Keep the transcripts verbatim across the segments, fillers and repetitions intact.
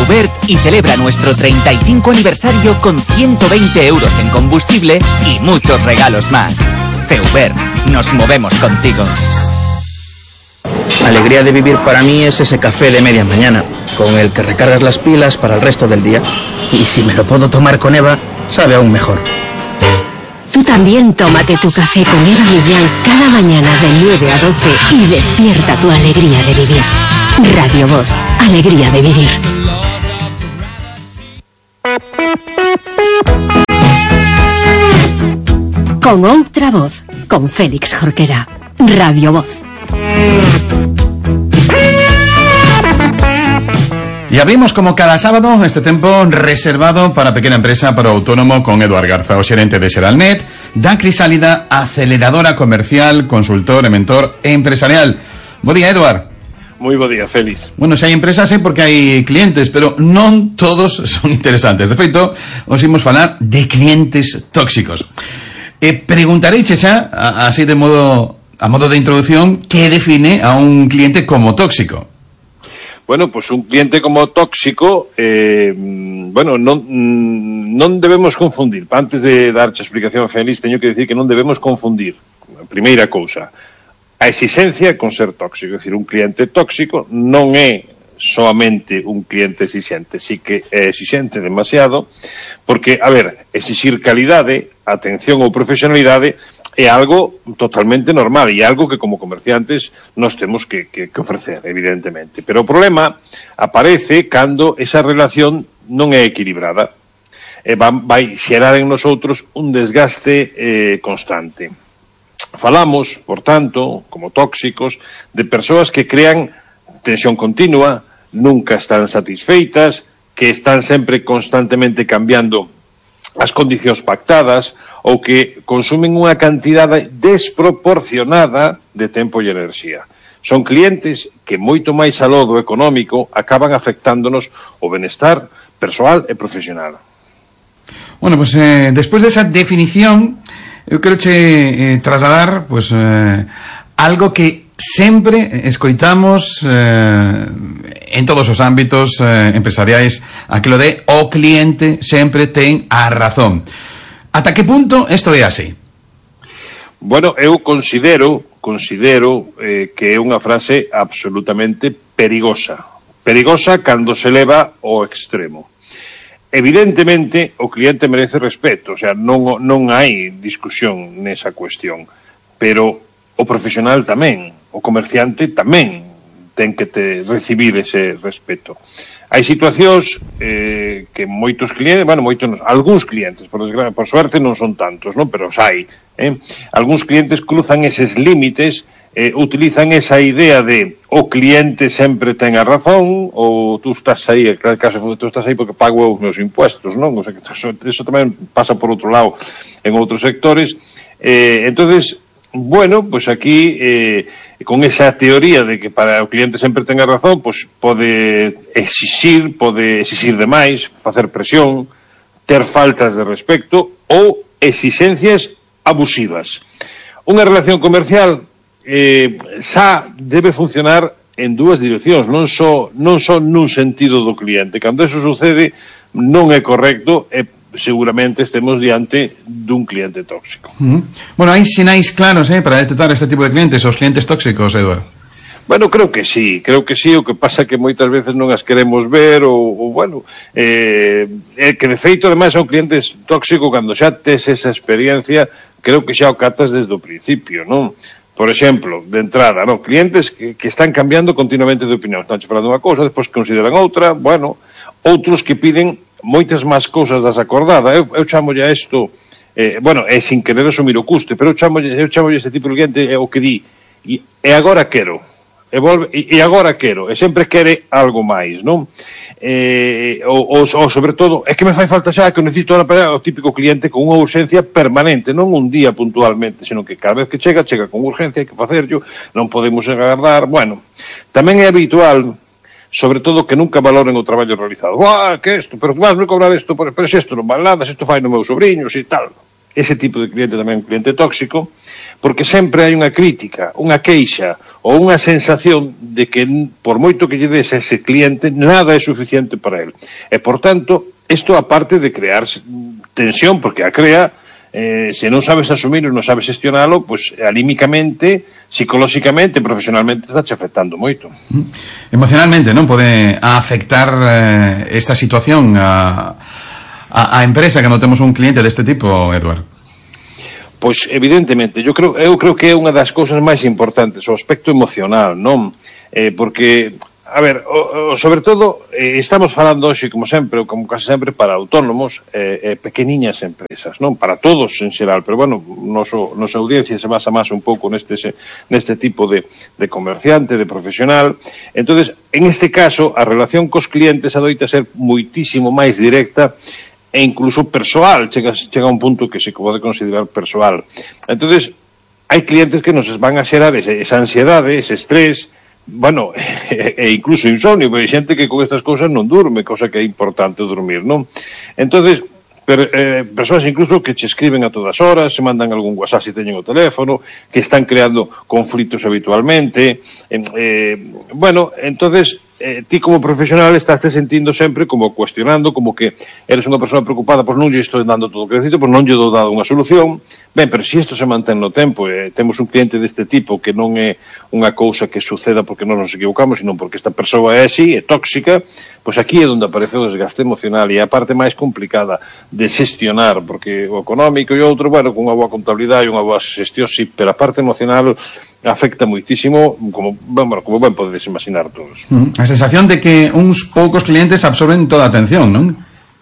Feubert y celebra nuestro treinta y cinco aniversario con ciento veinte euros en combustible y muchos regalos más. Feubert, nos movemos contigo. La alegría de vivir para mí es ese café de media mañana, con el que recargas las pilas para el resto del día. Y si me lo puedo tomar con Eva, sabe aún mejor. Tú también tómate tu café con Eva Millán cada mañana de nueve a doce y despierta tu alegría de vivir. Radio Voz, alegría de vivir. Con outra voz, con Félix Jorquera. Radio Voz. Y abrimos como cada sábado este tempo reservado para pequena empresa, para autónomo, con Eduard Garza, o xerente de Xeralnet, da Crisálida, aceleradora comercial, consultor e mentor empresarial. Bo día, Eduard. Moi bo día, Félix. Bueno, se hai empresas é porque hai clientes, pero non todos son interesantes. De feito, os imos falar de clientes tóxicos. E preguntareiche xa, así de modo, a modo de introducción, que define a un cliente como tóxico? Bueno, pues un cliente como tóxico, eh, bueno, non, non debemos confundir. Antes de darche a explicación, Félix, teño que decir que non debemos confundir. A primeira cousa, a exigencia con ser tóxico. É dicir, un cliente tóxico non é soamente un cliente exixente, sí que é exixente demasiado, porque, a ver, exixir calidade, atención ou profesionalidade é algo totalmente normal e algo que como comerciantes nos temos que, que, que ofrecer, evidentemente. Pero o problema aparece cando esa relación non é equilibrada e vai xerar en nosotros un desgaste eh, constante. Falamos, por tanto, como tóxicos, de persoas que crean tensión continua, nunca están satisfeitas, que están sempre constantemente cambiando as condicións pactadas ou que consumen unha cantidade desproporcionada de tempo e enerxía. Son clientes que moito máis aló do económico acaban afectándonos o benestar persoal e profesional. Bueno, pues eh, despois desa definición, eu quero che eh, trasladar pues, eh, algo que sempre escoitamos eh, en todos os ámbitos eh, empresariais, aquilo de o cliente sempre ten a razón. Ata que punto isto é así? Bueno, eu considero considero eh, que é unha frase absolutamente perigosa. Perigosa cando se leva ao extremo. Evidentemente, o cliente merece respeto, o sea, non, non hai discusión nesa cuestión, pero o profesional tamén, o comerciante tamén ten que te recibir ese respeto. Hai situacións eh, que moitos clientes, bueno, moitos, algúns clientes, por, desgra- por suerte non son tantos, non? Pero os hai, eh? Algúns clientes cruzan eses límites, eh, utilizan esa idea de o cliente sempre ten a razón, ou tú estás aí, en cada caso tú estás aí porque pago os meus impuestos, non? O sea, que eso, eso tamén pasa por outro lado en outros sectores. Eh, entonces, bueno, pues aquí eh, con esa teoría de que para o cliente sempre ten a razón, pues pode exixir, pode exixir demais, facer presión, ter faltas de respecto ou exixencias abusivas. Unha relación comercial eh, xa debe funcionar en dúas direccións, non só non só nun sentido do cliente. Cando eso sucede non é correcto e seguramente estemos diante dun cliente tóxico. Mm-hmm. Bueno, hai sinais claros eh, para detectar este tipo de clientes, os clientes tóxicos, Eduardo. Bueno, creo que sí, creo que sí, o que pasa que moitas veces non as queremos ver, ou, ou bueno, eh, é que de feito, ademais, son clientes tóxicos cando xa tes esa experiencia, creo que xa o catas desde o principio, non? Por exemplo, de entrada, non? Clientes que, que están cambiando continuamente de opinión, están falando unha cousa, despois consideran outra, bueno, outros que piden moitas máis cousas das acordadas. Eu, eu chamo a isto, eh, bueno, é sin querer asumir o custe, pero eu chamo, eu chamo este tipo de cliente é o que di, e, e agora quero, e, volve, e, e agora quero, e sempre quere algo máis, non? Eh, ou, ou, ou sobre todo, é que me fai falta xa, que eu necesito o típico cliente con unha urxencia permanente, non un día puntualmente, sino que cada vez que chega, chega con urxencia, hai que facerlo, non podemos agardar. Bueno, tamén é habitual, sobre todo, que nunca valoren o traballo realizado. Ah, que isto, pero vas me cobrar isto, pero se isto non vale nada, se isto fai no meu sobrinho, se tal. Ese tipo de cliente tamén é un cliente tóxico, porque sempre hai unha crítica, unha queixa ou unha sensación de que por moito que lle des a ese cliente nada é suficiente para él. E, por tanto, isto aparte de crear tensión, porque a crea, eh, se non sabes asumir e non sabes gestionalo, pues anímicamente, psicolóxicamente, profesionalmente, está che afectando moito. Emocionalmente, non? Pode afectar eh, esta situación a, a, a empresa cando temos un cliente deste tipo, Eduardo? Pois, evidentemente, eu creo, eu creo que é unha das cousas máis importantes, o aspecto emocional, non? Eh, porque... A ver, o, o, sobre todo, eh, estamos falando hoxe, como sempre, ou como casi sempre, para autónomos e eh, eh, pequeniñas empresas, non? Para todos en xeral, pero, bueno, noso, nosa audiencia se basa máis un pouco neste, neste tipo de, de comerciante, de profesional. Entonces, en este caso, a relación cos clientes adoita ser moitísimo máis directa e incluso persoal, chega, chega a un punto que se pode considerar persoal. Entonces, hai clientes que nos van a xerar ese, esa ansiedade, ese estrés, bueno, e, e incluso insomnio, porque hai xente que con estas cousas non durme, cosa que é importante dormir, non? Entonces, per, eh, persoas incluso que che escriben a todas horas, se mandan algún WhatsApp se teñen o teléfono, que están creando conflitos habitualmente, eh, eh, bueno, entonces, eh, ti como profesional estás te sentindo sempre como cuestionando, como que eres unha persoa preocupada, pois non lle estou dando todo o que necesito, pois non lle dou dado unha solución. Ben, pero se isto se mantén no tempo, eh, temos un cliente deste tipo que non é unha cousa que suceda porque non nos equivocamos, sino porque esta persoa é así, é tóxica, pois aquí é onde aparece o desgaste emocional e a parte máis complicada de xestionar, porque o económico e outro, bueno, con unha boa contabilidade e unha boa xestión, sí, pero a parte emocional afecta moitísimo, como, bueno, como ben podedes imaginar todos. Mm, a sensación de que uns poucos clientes absorben toda a atención, non?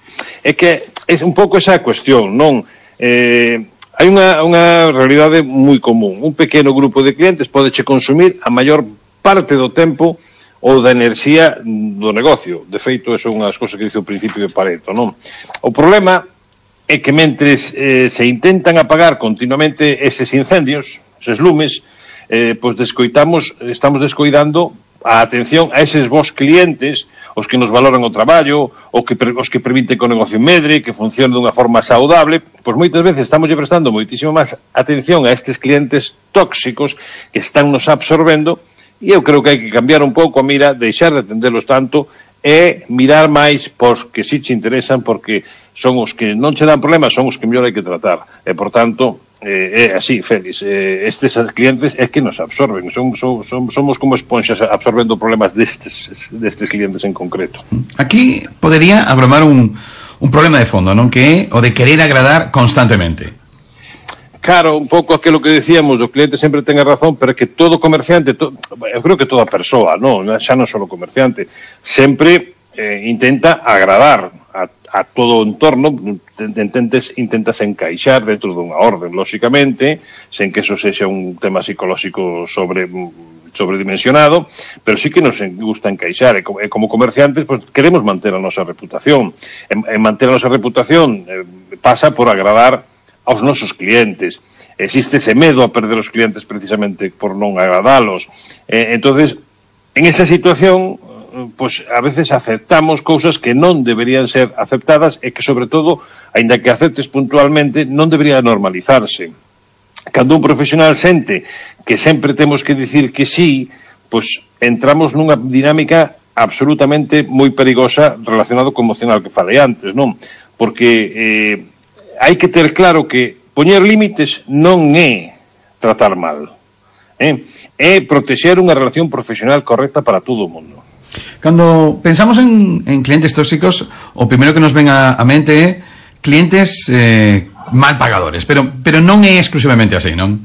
É que é un pouco esa cuestión, non? Eh, hai unha, unha realidade moi común. Un pequeno grupo de clientes podeche consumir a maior parte do tempo ou da enerxía do negocio. De feito, eso é unha das cousas que dice o principio de Pareto, non? O problema é que mentres eh, se intentan apagar continuamente eses incendios, eses lumes, eh, pois descoitamos, estamos descoidando a atención a eses vos clientes, os que nos valoran o traballo, o que, os que permiten que o negocio medre, que funcione dunha forma saudable, pois moitas veces estamos prestando moitísimo máis atención a estes clientes tóxicos que están nos absorbendo, e eu creo que hai que cambiar un pouco a mira, deixar de atendelos tanto, e mirar máis pos que si che interesan, porque son os que non che dan problemas, son os que mellor hai que tratar, e por tanto, eh, é así, Félix, eh, estes clientes é que nos absorben, son, son, son, somos como esponxas absorbendo problemas destes, destes clientes en concreto. Aquí podería abromar un, un problema de fondo, non? Que é o de querer agradar constantemente. Claro, un pouco aquilo que decíamos, o cliente sempre ten a razón, pero é que todo comerciante, to, eu creo que toda persoa, non, xa non só o comerciante, sempre eh, intenta agradar a, a todo o entorno, intentes, intentas encaixar dentro dunha orden, lóxicamente, sen que eso sexa un tema psicolóxico sobre sobredimensionado, pero sí que nos gusta encaixar, e como, e como comerciantes pues, queremos manter a nosa reputación, e, e manter a nosa reputación eh, pasa por agradar aos nosos clientes. Existe ese medo a perder os clientes precisamente por non agradalos. Eh, entonces, en esa situación, pues a veces aceptamos cousas que non deberían ser aceptadas e que, sobre todo, aínda que aceptes puntualmente, non debería normalizarse. Cando un profesional sente que sempre temos que dicir que sí, pues entramos nunha dinámica absolutamente moi perigosa relacionado co emocional que falei antes, non? Porque eh, hai que ter claro que poñer límites non é tratar mal, eh? É protexer unha relación profesional correcta para todo o mundo. Cando pensamos en, en clientes tóxicos, o primeiro que nos ven a, a mente é clientes eh, mal pagadores, pero, pero non é exclusivamente así, non?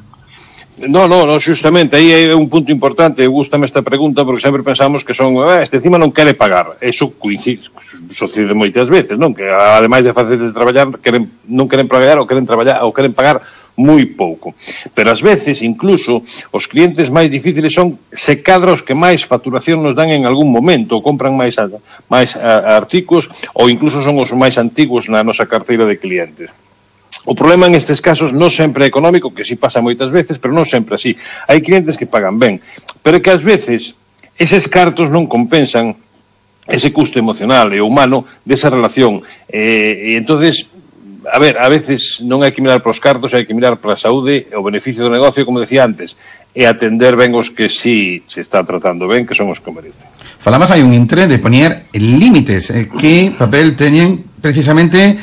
No, no, no, justamente, aí é un punto importante, gústame esta pregunta, porque sempre pensamos que son, eh, este encima non quere pagar, eso coincide, sucede moitas veces, non? Que ademais de facer de traballar, queren, non queren pagar ou queren traballar, ou queren pagar moi pouco. Pero ás veces, incluso, os clientes máis difíciles son se cadra os que máis facturación nos dan en algún momento, ou compran máis, máis artigos, ou incluso son os máis antigos na nosa carteira de clientes. O problema en estes casos non sempre é económico, que si pasa moitas veces, pero non sempre así. Hai clientes que pagan ben, pero que ás veces eses cartos non compensan ese custo emocional e humano desa relación. E, e entonces a ver, a veces non hai que mirar para os cartos, hai que mirar para a saúde, o beneficio do negocio, como decía antes, e atender ben os que sí se está tratando ben, que son os que merecen. Falabas hai un intre de poñer límites, eh, que papel teñen precisamente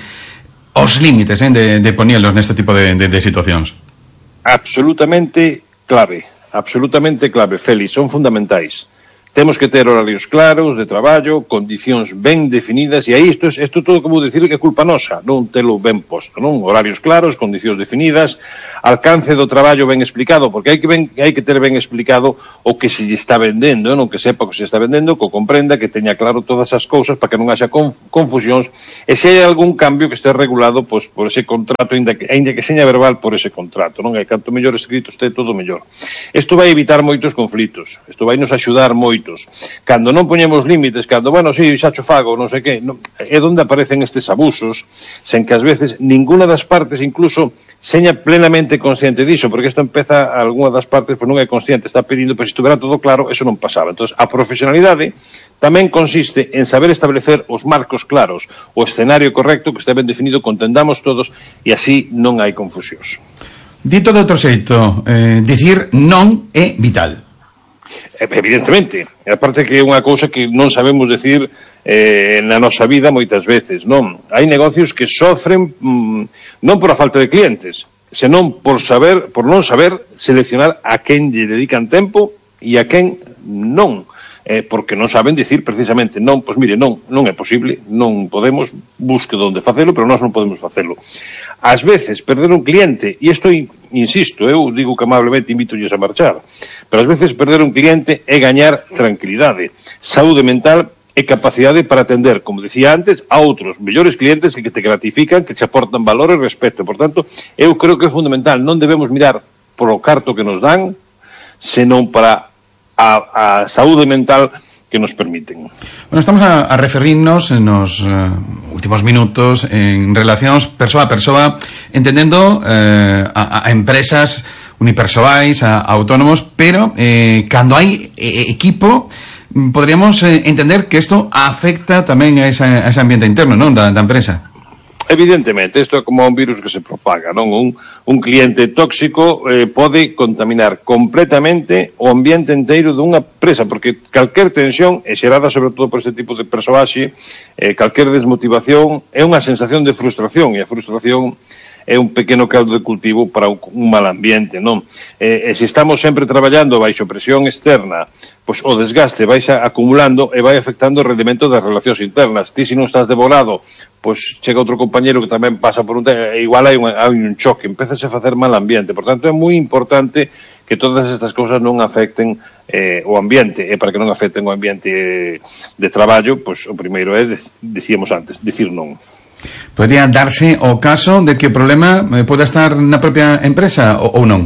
os límites eh, de, de poñelos neste tipo de, de, de situacións? Absolutamente clave, absolutamente clave, Félix, son fundamentais. Temos que ter horarios claros de traballo, condicións ben definidas, e aí isto, isto todo que vou dicir que é culpa nosa, non telo ben posto, non? Horarios claros, condicións definidas, alcance do traballo ben explicado, porque hai que, ben, hai que ter ben explicado o que se lle está vendendo, non? Que sepa o que se está vendendo, que o comprenda, que teña claro todas as cousas para que non haxa confusións, e se hai algún cambio que este regulado pois, por ese contrato, ainda que, ainda que seña verbal por ese contrato, non? E canto mellor escrito este, todo mellor. Isto vai evitar moitos conflitos, isto vai nos axudar moito. Cando non poñemos límites, cando, bueno, si, sí, xa cho fago, non sei que, non, é onde aparecen estes abusos, sen que ás veces ninguna das partes incluso seña plenamente consciente diso, porque isto empeza, algunha das partes pois non é consciente, está pedindo, pois se estuvera todo claro, eso non pasaba. Entón, a profesionalidade tamén consiste en saber establecer os marcos claros, o escenario correcto que este ben definido, contendamos todos, e así non hai confusións. Dito de outro xeito, eh, dicir non é vital. Evidentemente, aparte que é unha cousa que non sabemos decir eh, na nosa vida moitas veces, non? Hai negocios que sofren mm, non por a falta de clientes, senón por saber, por non saber seleccionar a quen lle dedican tempo e a quen non, eh, porque non saben dicir precisamente non, pois mire, non, non é posible, non podemos, busque onde facelo, pero nós non podemos facelo. Ás veces, perder un cliente, e isto, insisto, eu digo que amablemente invítolles a marchar, pero ás veces perder un cliente é gañar tranquilidade, saúde mental e capacidade para atender, como decía antes, a outros mellores clientes que te gratifican, que te aportan valor e respeto. Por tanto, eu creo que é fundamental, non debemos mirar polo carto que nos dan, senón para a, a saúde mental que nos permiten. Bueno, estamos a, a referirnos nos uh, últimos minutos en relacións persoa a persoa, entendendo uh, a, a empresas unipersoais, a, a autónomos, pero eh, cando hai eh, equipo, podríamos eh, entender que isto afecta tamén a, esa, a ese ambiente interno, non, da, da empresa. Evidentemente, isto é como un virus que se propaga, non? Un, un cliente tóxico eh, pode contaminar completamente o ambiente inteiro dunha empresa, porque calquer tensión é xerada sobre todo por este tipo de persoaxe, eh, calquer desmotivación é unha sensación de frustración, e a frustración é un pequeno caldo de cultivo para un, un mal ambiente, non? E, e se estamos sempre traballando baixo presión externa, pois o desgaste vai acumulando e vai afectando o rendimento das relacións internas. Ti, se non estás devorado, pois chega outro compañero que tamén pasa por un tema, e igual hai un, hai un choque, empezase a facer mal ambiente. Por tanto, é moi importante que todas estas cousas non afecten eh, o ambiente, e para que non afecten o ambiente de traballo, pois o primeiro é, decíamos antes, dicir non. Podría darse o caso de que o problema poda estar na propia empresa ou, ou non?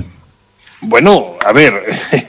Bueno, a ver,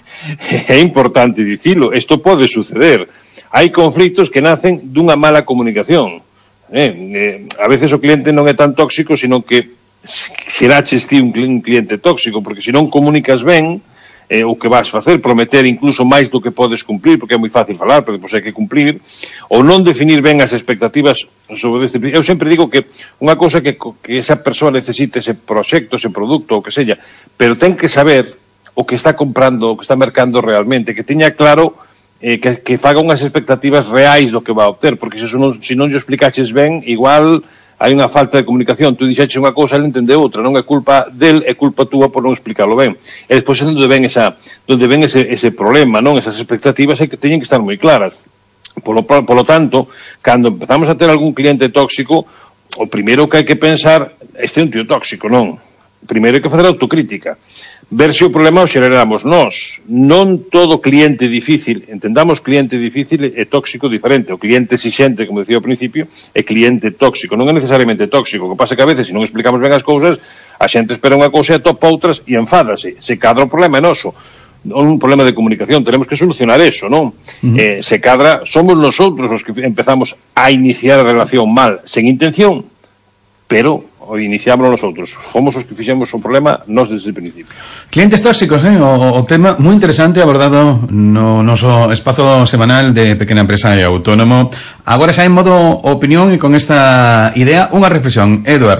é importante dicilo, isto pode suceder. Hai conflitos que nacen dunha mala comunicación. Eh, eh, a veces o cliente non é tan tóxico, sino que xeraches ti un cliente tóxico, porque se non comunicas ben eh, o que vas facer, prometer incluso máis do que podes cumplir, porque é moi fácil falar, pero depois hai que cumplir, ou non definir ben as expectativas sobre este. Eu sempre digo que unha cousa que, que esa persoa necesite ese proxecto, ese produto, o que sella, pero ten que saber o que está comprando, o que está mercando realmente, que teña claro eh, que, que faga unhas expectativas reais do que va a obter, porque se non, se non yo explicaches ben, igual hai unha falta de comunicación, tú dixeches unha cousa, ele entende outra, non é culpa del, é culpa túa por non explicarlo ben. E despois é onde ven esa, onde ven ese, ese problema, non? Esas expectativas é que teñen que estar moi claras. Polo, polo tanto, cando empezamos a ter algún cliente tóxico, o primeiro que hai que pensar, este é un tío tóxico, non? Primeiro hai que facer autocrítica. Ver se o problema o xeramos nós. Non todo cliente difícil, entendamos cliente difícil e tóxico diferente. O cliente exixente, como decía ao principio, é cliente tóxico. Non é necesariamente tóxico. O que pasa que a veces, se non explicamos ben as cousas, a xente espera unha cousa e atopa outras e enfádase. Se cadra o problema é noso. Non un problema de comunicación. Tenemos que solucionar eso, non? Uh-huh. Eh, se cadra, somos nosotros os que empezamos a iniciar a relación mal, sen intención, pero o iniciámoslo nosotros. Fomos os que fixemos o problema nós desde o principio. Clientes tóxicos, eh? O, o tema moi interesante abordado no noso espazo semanal de Pequena Empresa e Autónomo. Agora xa en modo opinión e con esta idea, unha reflexión. Eduard,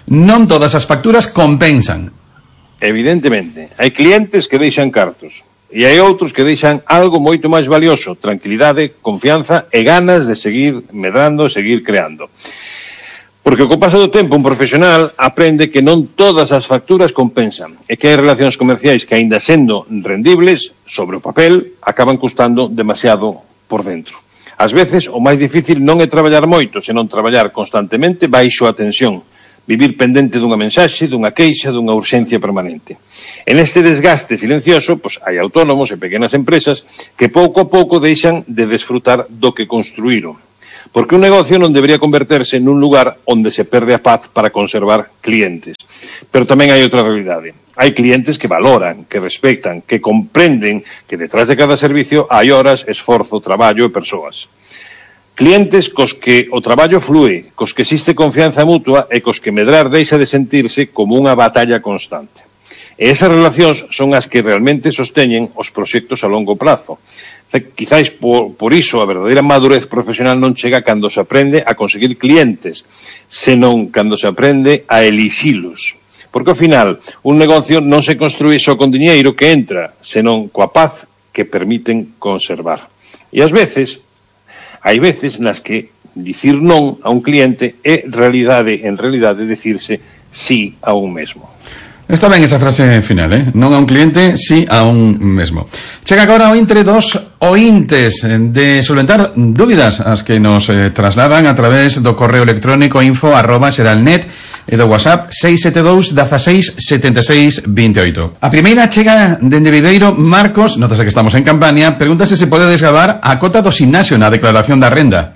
Non todas as facturas compensan. Evidentemente, hai clientes que deixan cartos e hai outros que deixan algo moito máis valioso, tranquilidade, confianza e ganas de seguir medrando, seguir creando. Porque co paso do tempo un profesional aprende que non todas as facturas compensan e que hai relacións comerciais que, aínda sendo rendibles, sobre o papel, acaban custando demasiado por dentro. Ás veces, o máis difícil non é traballar moito, senón traballar constantemente baixo a tensión, vivir pendente dunha mensaxe, dunha queixa, dunha urxencia permanente. En este desgaste silencioso, pois, hai autónomos e pequenas empresas que pouco a pouco deixan de desfrutar do que construíron. Porque un negocio non debería converterse nun lugar onde se perde a paz para conservar clientes. Pero tamén hai outra realidade. Hai clientes que valoran, que respectan, que comprenden que detrás de cada servicio hai horas, esforzo, traballo e persoas. Clientes cos que o traballo flúe, cos que existe confianza mutua e cos que medrar deixa de sentirse como unha batalla constante. E esas relacións son as que realmente sosteñen os proxectos a longo prazo. Quizáis por, por iso a verdadeira madurez profesional non chega cando se aprende a conseguir clientes, senón cando se aprende a elixilos. Porque ao final un negocio non se construí só con diñeiro que entra, senón coa paz que permiten conservar. E ás veces hai veces nas que dicir non a un cliente é realidade, en realidade, decirse sí a un mesmo. Está ben esa frase final, eh? Non a un cliente, sí a un mesmo. Chega agora o intre dos ointes de solventar dúbidas as que nos eh, trasladan a través do correo electrónico info arroba xeralnet e do WhatsApp seis sete dous, dezasseis, setenta e seis, vinte e oito. A primeira chega dende Viveiro. Marcos, notase que estamos en campaña, pregúntase se pode desgravar a cota do gimnasio na declaración da renda.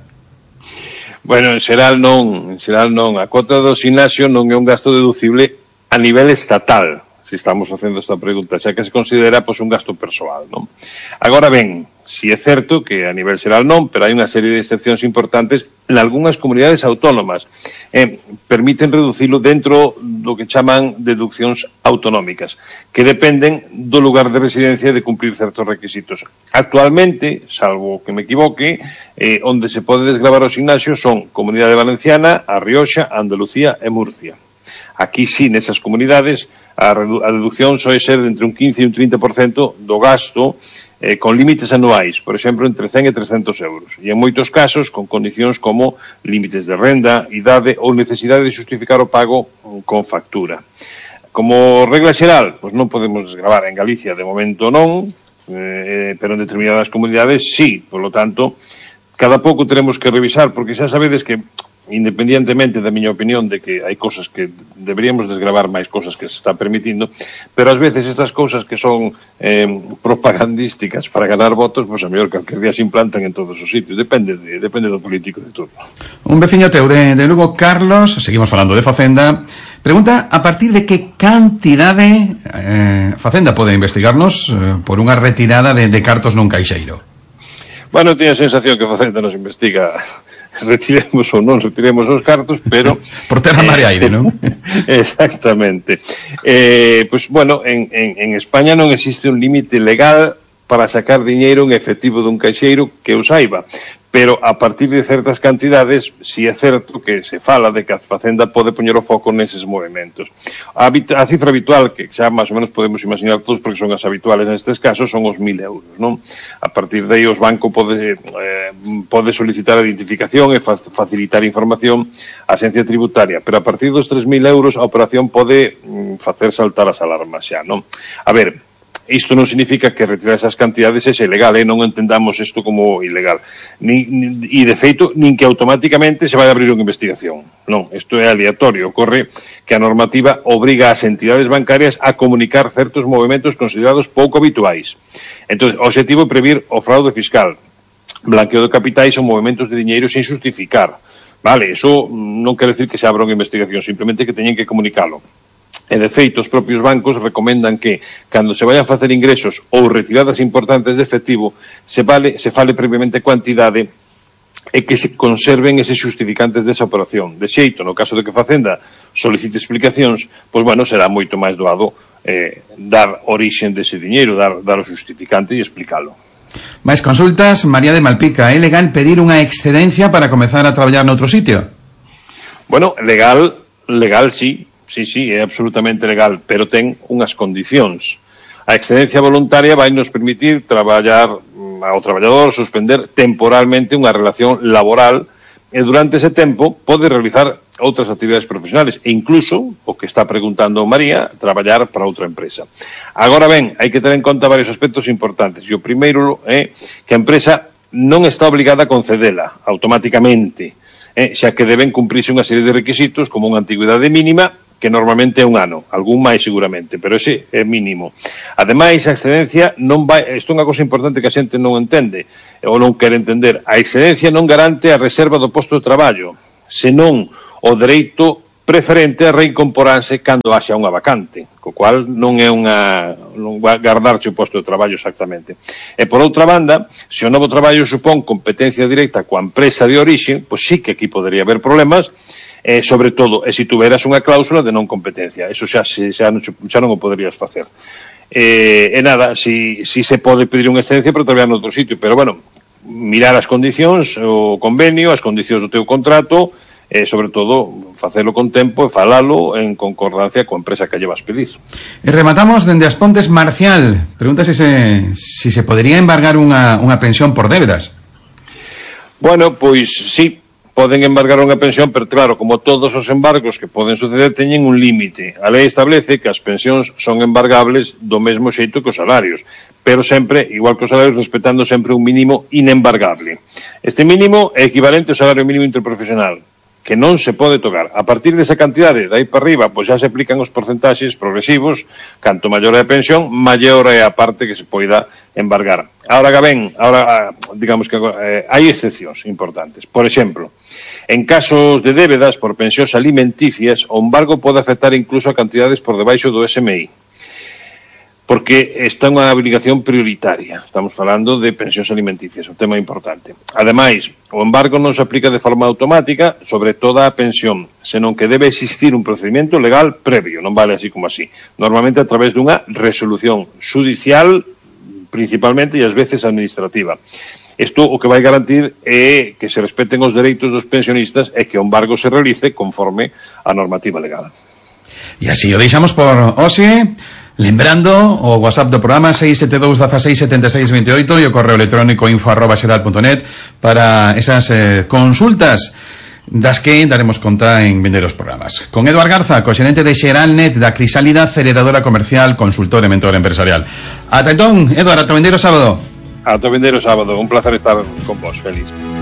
Bueno, en xeral non, en xeral non. A cota do gimnasio non é un gasto deducible a nivel estatal, se estamos facendo esta pregunta, xa que se considera pois, un gasto persoal, non? Agora ben, si é certo que a nivel xeral non, pero hai unha serie de excepcións importantes en algunhas comunidades autónomas eh, permiten reducilo dentro do que chaman deduccións autonómicas, que dependen do lugar de residencia e de cumplir certos requisitos. Actualmente, salvo que me equivoque, eh, onde se pode desgravar o gimnasio son Comunidade Valenciana, A Rioxa, Andalucía e Murcia. Aquí sí, nesas comunidades, a, a deducción soe ser de entre un quince e un trinta por cento do gasto eh, con límites anuais, por exemplo, entre cen e trescentos euros. E en moitos casos, con condicións como límites de renda, idade ou necesidade de justificar o pago con factura. Como regla xeral, pois non podemos desgravar en Galicia, de momento non, eh, pero en determinadas comunidades sí, por lo tanto, cada pouco teremos que revisar, porque xa sabedes que independientemente da miña opinión de que hai cosas que deberíamos desgravar máis cosas que se está permitindo, pero ás veces estas cousas que son eh, propagandísticas para ganar votos, pois a mellor calquer día se implantan en todos os sitios, depende de, depende do político de turno. Un veciño teu de, de Lugo, Carlos, seguimos falando de Facenda, pregunta a partir de que cantidade eh, Facenda pode investigarnos eh, por unha retirada de, de cartos nun caixeiro. Bueno, teño a sensación que Facenda nos investiga retiremos ou non retiremos os cartos, pero por terra, mar e aire, non? Exactamente. Eh, pois, pues, bueno, en, en, en España non existe un límite legal para sacar diñeiro en efectivo dun caixeiro que o saiba, pero a partir de certas cantidades si é certo que se fala de que a Facenda pode poñer o foco neses movimentos. A, a cifra habitual, que xa máis ou menos podemos imaginar todos porque son as habituales nestes casos, son os mil euros, non? A partir de aí os bancos pode, eh, pode solicitar a identificación e fa facilitar información á Axencia Tributaria, pero a partir dos tres mil euros a operación pode mm, facer saltar as alarmas xa, non? A ver, isto non significa que retirar esas cantidades é ilegal, eh? Non entendamos isto como ilegal. Ni, ni, e, de feito, nin que automáticamente se vai a abrir unha investigación. Non, isto é aleatorio. Ocorre que a normativa obriga ás entidades bancarias a comunicar certos movimentos considerados pouco habituais. Entón, o objetivo é previr o fraude fiscal, blanqueo de capitais ou movimentos de diñeiro sin justificar. Vale, iso non quere decir que se abra unha investigación, simplemente que teñen que comunicalo. E, de feito, os propios bancos recomendan que, cando se vayan a facer ingresos ou retiradas importantes de efectivo, se, vale, se fale previamente cuantidade e que se conserven eses justificantes desa operación. De xeito, no caso de que Facenda solicite explicacións, pois, bueno, será moito máis doado eh, dar orixen dese diñeiro, dar, dar o justificante e explicalo. Máis consultas. María de Malpica, é legal pedir unha excedencia para comezar a traballar noutro sitio? Bueno, legal legal, sí, sí, sí, é absolutamente legal, pero ten unhas condicións. A excedencia voluntaria vai nos permitir traballar ao traballador, suspender temporalmente unha relación laboral e durante ese tempo pode realizar outras actividades profesionales e incluso, o que está preguntando María, traballar para outra empresa. Agora ben, hai que ter en conta varios aspectos importantes. E o primeiro é que a empresa non está obligada a concedela automáticamente, eh, xa que deben cumprirse unha serie de requisitos como unha antigüidade mínima, que normalmente é un ano, algún máis seguramente, pero ese é mínimo. Ademais, a excedencia non vai, isto é unha cosa importante que a xente non entende, ou non quere entender, a excedencia non garante a reserva do posto de traballo, senón o dereito preferente a reincorporarse cando haxa unha vacante, co cual non é unha, non vai guardarche o posto de traballo exactamente. E por outra banda, se o novo traballo supón competencia directa coa empresa de orixe, pois sí que aquí podería haber problemas, eh, sobre todo, e se tuveras unha cláusula de non competencia, eso xa, xa, non, xa non o poderías facer. Eh, e nada, si, si se pode pedir unha excedencia para traballar noutro sitio, pero bueno, mirar as condicións, o convenio, as condicións do teu contrato, e sobre todo facelo con tempo e falalo en concordancia coa empresa que lle vas pedir. E rematamos dende As Pontes. Marcial pregunta se se, si se podería embargar unha, unha pensión por débedas. Bueno, pois sí, poden embargar unha pensión, pero claro, como todos os embargos que poden suceder, teñen un límite. A lei establece que as pensións son embargables do mesmo xeito que os salarios, pero sempre, igual que os salarios, respetando sempre un mínimo inembargable. Este mínimo é equivalente ao salario mínimo interprofesional, que non se pode tocar. A partir desa cantidade, de aí para arriba, pois xa se aplican os porcentaxes progresivos, canto maior é a pensión, maior é a parte que se poida embargar. Ahora, ben, ahora, digamos que eh, hai excepcións importantes. Por exemplo, en casos de débedas por pensións alimenticias, o embargo pode afectar incluso a cantidades por debaixo do S M I, porque está unha obligación prioritaria. Estamos falando de pensións alimenticias, un tema importante. Ademais, o embargo non se aplica de forma automática sobre toda a pensión, senón que debe existir un procedimento legal previo, non vale así como así. Normalmente a través dunha resolución judicial, principalmente, e ás veces administrativa. Isto o que vai garantir é que se respeten os dereitos dos pensionistas e que o embargo se realice conforme a normativa legal. E así o deixamos por hoxe. Lembrando o WhatsApp do programa seis sete dous, dieciséis, setenta e seis, veinte e oito e o correo electrónico info arroba xeral punto net para esas eh, consultas das que daremos conta en vindeiros programas. Con Eduard Garza, co-xerente de Xeralnet, da Crisálida Aceleradora Comercial, consultor e mentor empresarial. Ata entón, Eduard, ata vindeiro sábado. Ata vindeiro sábado, un placer estar con vos, feliz.